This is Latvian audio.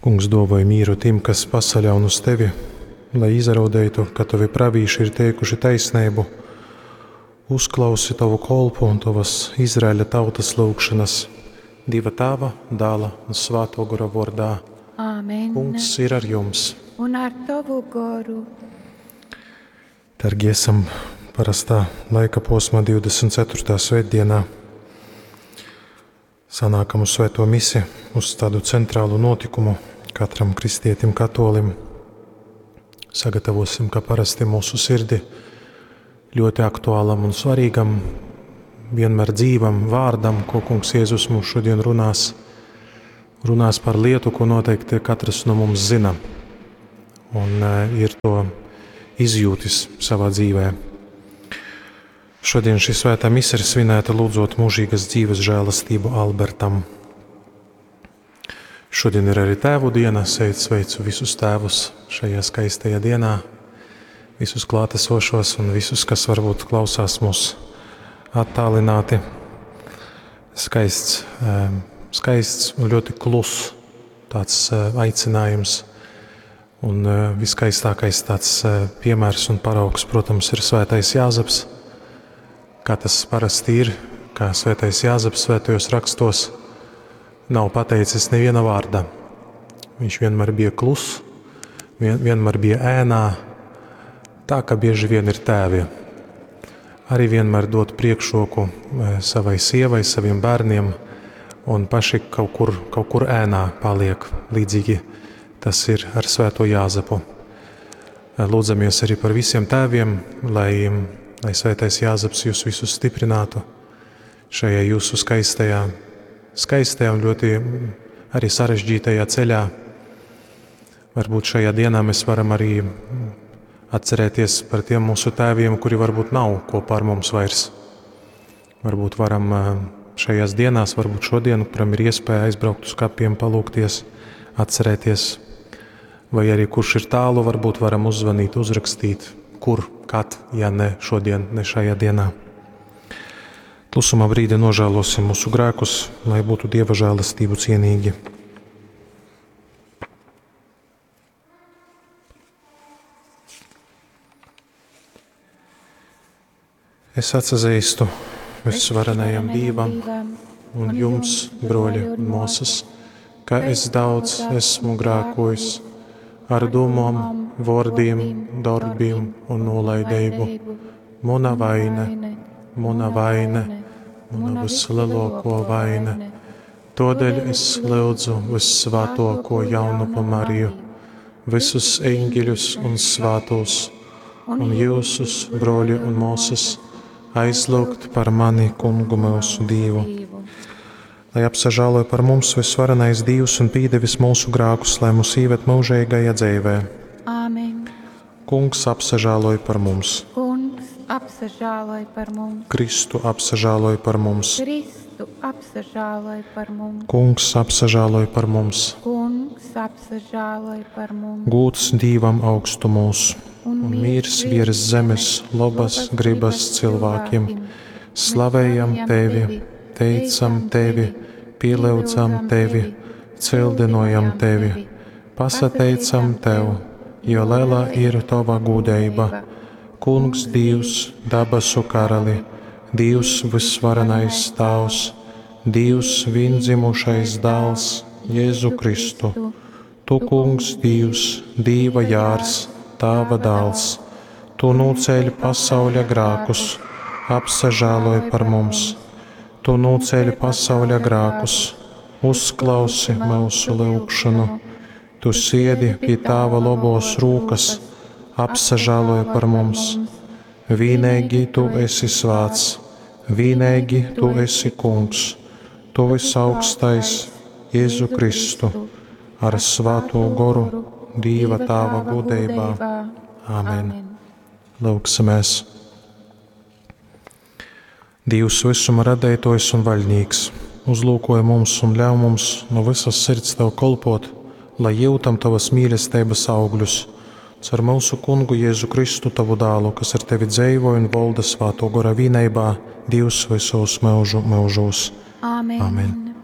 Kungs, dāvāj mīru tiem, kas pasaļaun uz tevi, lai izraudētu, ka tavi pravīši ir teikuši taisnību. Uzklausi tavu kolpu un tavas Izraēļa tautas lūgšanas, Dieva Tēva, Dēla un Svētā gara vārdā. Āmen. Kungs ir ar jums. Un ar tavu garu. Dargie, esam parastā laika posmā 24. svētdienā. Sanākam uz svēto misi, uz tādu centrālu notikumu katram kristietim, katolim. Sagatavosim, kā parasti, mūsu sirdi ļoti aktuālam un svarīgam, vienmēr dzīvam vārdam, ko Kungs Jēzus mums šodien runās. Runās par lietu, ko noteikti katrs no mums zina un ir to izjūtis savā dzīvē. Šodien šī svētā mise ir svinēta lūdzot mūžīgas dzīves žēlastību Albertam. Šodien ir arī tēvu diena, sveicu visus tēvus šajā skaistajā dienā, visus klātesošos un visus, kas varbūt klausās mūs attālināti. Skaists un ļoti kluss tāds aicinājums. Un viskaistākais tāds piemērs un paraugs, protams, ir svētais Jāzeps. Kā tas parasti ir, kā svētais Jāzeps svētajos rakstos nav pateicis neviena vārda. Viņš vienmēr bija kluss, vienmēr bija ēnā, tā kā bieži vien ir tēvi. Arī vienmēr dot priekšroku savai sievai, saviem bērniem un paši kaut kur ēnā paliek. Līdzīgi tas ir ar svēto Jāzepu. Lūdzamies arī par visiem tēviem, lai svētais Jāzeps jūs visus stiprinātu šajā jūsu skaistajā un ļoti arī sarežģītajā ceļā. Varbūt šajā dienā mēs varam arī atcerēties par tiem mūsu tēviem, kuri varbūt nav kopā ar mums vairs. Varbūt varam šajās dienās, varbūt šodien, kuram ir iespēja aizbraukt uz kapiem, palūgties, atcerēties. Vai arī kurš ir tālu, varbūt varam uzzvanīt, uzrakstīt, kur, kad, ja ne šodien, ne šajā dienā. Klusumā brīdī nožēlosim mūsu grēkus, lai būtu Dieva žēlastību cienīgi. Es atsazīstu visvarenajam Dievam un jums, broļi un mūsas, ka es daudz esmu grēkojis ar domām, vārdiem, darbiem un nolaidību. Mana vaina, mana vislielākā vaina. Tādēļ es lūdzu vissvētāko jaunumu Mariju, visus eņģeļus un svētos, un jūsus, broļi un mūsas, aizlūgt par mani, Kungu mūsu Dievu. Lai apsažāloja par mums visvarenais Dievs un pīdevis mūsu grākus, lai mūs īvet mūžīgajā dzīvē. Āmen. Kungs apsažāloja par mums. Kungs apsažāloja par mums. Kristu apsažāloja par mums. Kristu apsažāloja par mums. Kungs apsažāloja par mums. Kungs apsažāloja par mums. Gūts Dievam augstu mūsu, un mīrs virs zemes, labas gribas cilvēkiem. Slavējam Tevi, teicam Tevi, pielūdzam Tevi, cildinojam Tevi, pasateicam Tev, jo liela ir Tava gudība. Kungs Dievs, dabasu karali, Dievs visvarenais Tavs, Dievs viendzimušais dēls, Jēzu Kristu. Tu, Kungs Dievs, Dieva jārs, Tava dēls, Tu nūceļ pasauļa grākus, apsažāloji par mums. Tu nūceļ pasauļa grākus, uzklausi mūsu lūgšanu. Tu siedi pie Tava labos rūkas, apsažāloji par mums. Vienīgi Tu esi svēts, vienīgi Tu esi Kungs, Tu visaugstais, Jēzu Kristu, ar svēto goru, Dieva Tava gudībā. Āmen. Lūgsimies. Dievs visuma radētojs un vaļņīgs, uzlūkoja mums un ļauj mums no visas sirds Tev kolpot, lai jūtam Tavas mīlestības augļus, caur mūsu Kungu Jēzu Kristu, Tavu dēlu, kas ar Tevi dzīvoja un valda svēto gara vienībā, Dievs visos mūžu mūžos. Āmen. Āmen.